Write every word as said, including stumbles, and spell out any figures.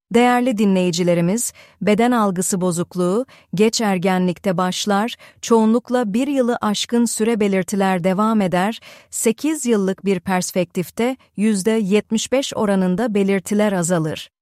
Değerli dinleyicilerimiz, beden algısı bozukluğu, geç ergenlikte başlar, çoğunlukla bir yılı aşkın süre belirtiler devam eder, sekiz yıllık bir perspektifte yüzde yetmiş beş oranında belirtiler azalır.